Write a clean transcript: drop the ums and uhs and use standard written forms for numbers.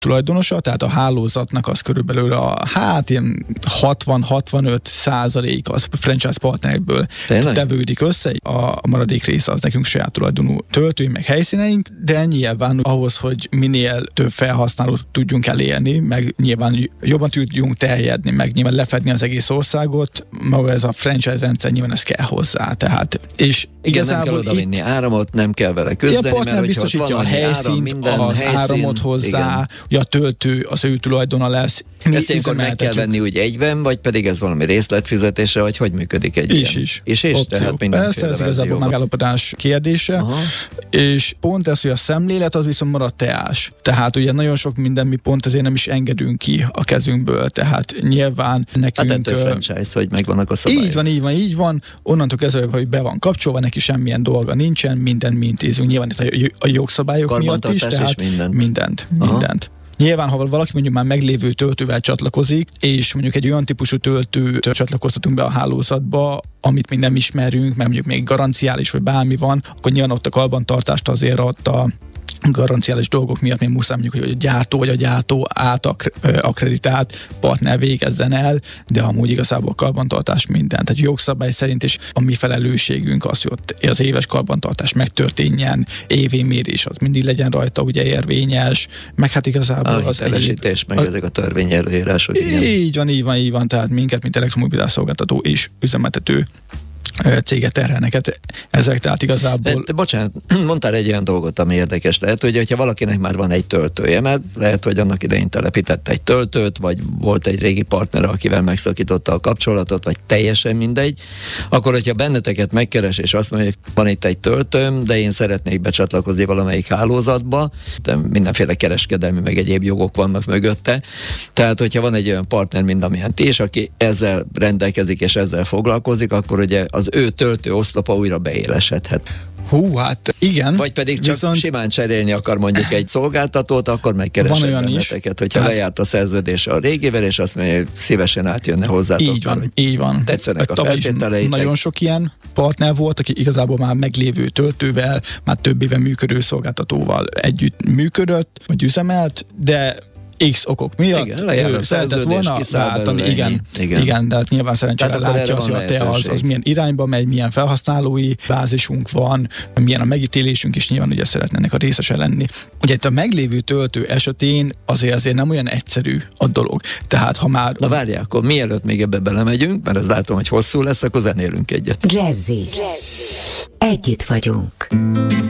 tulajdonosa, tehát a hálózatnak az körülbelül ilyen 60-65% az franchise partnerekből tevődik össze, a maradék része az nekünk saját tulajdonú töltőink, meg helyszíneink, de nyilván ahhoz, hogy minél több felhasználót tudjunk elérni, meg nyilván jobban tudjunk terjedni, meg nyilván lefedni az egész országot, maga ez a franchise rendszer nyilván ez kell hozzá, tehát és igen, nem kell odavinni áramot, nem kell vele küzdeni, mert hogy biztosítja a helyszínt, az áramot hozzá, ugye a töltő az ő tulajdona lesz. Ezt ilyenkor meg kell venni úgy egyben, vagy pedig ez valami részletfizetésre, vagy hogy működik egy ilyen? És tehát persze, ez igazából megállapodás kérdése, és pont ez, hogy a szemlélet az viszont marad teás. Tehát ugye nagyon sok minden mi pont azért nem is engedünk ki a kezünkből, tehát nyilván nekünk... Hát ettől franchise, hogy megvannak a szabályok. Így van. Onnantól kezdve, hogy be van kapcsolva, neki semmilyen dolga nincsen, mindent mi intézünk. Nyilván a jogszabályok miatt is, tehát mindent. Nyilván, ha valaki mondjuk már meglévő töltővel csatlakozik, és mondjuk egy olyan típusú töltőt csatlakoztatunk be a hálózatba, amit még nem ismerünk, mert mondjuk még garanciális, vagy bármi van, akkor nyilván ott a karbantartást azért ott a garanciális dolgok miatt még muszáj mondjuk, hogy a gyártó vagy a gyártó átakreditált partner végezzen el, de amúgy igazából karbantartás minden. Tehát jogszabály szerint is a mi felelősségünk az, hogy ott az éves karbantartás megtörténjen, évi mérés az mindig legyen rajta ugye érvényes, meg hát igazából az hitelesítés, meg ezek a törvényelőírások. Így van, tehát minket, mint elektromobilitás szolgáltató és üzemeltető céget terhelnek ezek, tehát igazából... Bocsánat, mondtál egy olyan dolgot, ami érdekes lehet, hogy ha valakinek már van egy töltője, mert lehet, hogy annak idején telepített egy töltőt, vagy volt egy régi partner, akivel megszakította a kapcsolatot, vagy teljesen mindegy, akkor hogyha benneteket megkeres, és azt mondja, hogy van itt egy töltőm, de én szeretnék becsatlakozni valamelyik hálózatba, de mindenféle kereskedelmi, meg egyéb jogok vannak mögötte. Tehát, hogyha van egy olyan partner, mint amilyen ti, és aki ezzel rendelkezik, és ezzel foglalkozik, akkor ugye az ő töltő oszlopa újra beélesedhet. Hát igen. Vagy pedig csak simán cserélni akar mondjuk egy szolgáltatót, akkor megkeresek benneteket, hogyha lejárt a szerződése a régivel, és azt mondja, hogy szívesen átjönne hozzátok. Így van. Tetszenek a feltételeitek. Nagyon sok ilyen partner volt, aki igazából már meglévő töltővel, már több éve működő szolgáltatóval együtt működött, vagy üzemelt, de X okok miatt ő szeretett volna váltani, igen, de hát nyilván szerencsére látja az, hogy a te az milyen irányba megy, milyen felhasználói bázisunk van, milyen a megítélésünk, és nyilván ugye szeretne ennek a részese lenni. Ugye itt a meglévő töltő esetén azért nem olyan egyszerű a dolog. Tehát ha már... Na várjál, akkor mielőtt még ebbe belemegyünk, mert ez látom, hogy hosszú lesz, akkor zenélünk egyet. Jazzy. Együtt vagyunk.